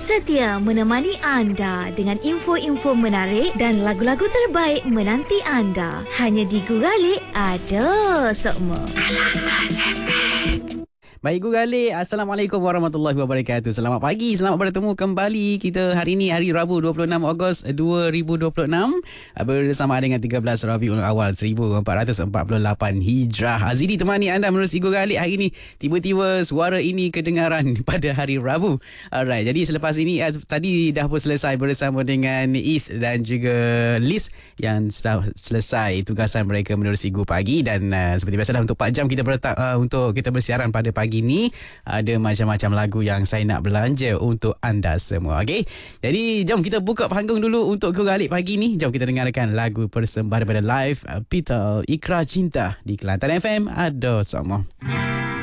Setia menemani anda dengan info-info menarik dan lagu-lagu terbaik menanti anda. Hanya di Gugalik ada semua. Baik Gugalik, Assalamualaikum warahmatullahi wabarakatuh. Selamat pagi, selamat bertemu kembali kita hari ini, hari Rabu 26 Ogos 2026 bersama dengan 13 Rabiul Awal 1448 Hijrah. Azidi temani anda menerusi Gugalik hari ini. Tiba-tiba suara ini kedengaran pada hari Rabu. Alright, jadi selepas ini tadi dah pun selesai bersama dengan Is dan juga Liz yang sudah selesai tugasan mereka menerusi Gu Pagi. Dan seperti biasalah untuk 4 jam kita untuk kita bersiaran pada pagi ini ada macam-macam lagu yang saya nak belanja untuk anda semua. Okey. Jadi jom kita buka panggung dulu untuk Gugalik pagi ni. Jom kita dengarkan lagu persembahan daripada Live Peter Ikrar Cinta di Kelantan FM. Ada semua.